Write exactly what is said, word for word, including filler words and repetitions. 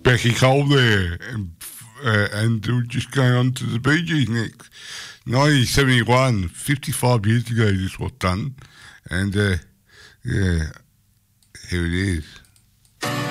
Becky Cole there, and, uh, and we're just going on to the Bee Gees next. nineteen seventy-one, fifty-five years ago this was done, and uh, yeah, here it is.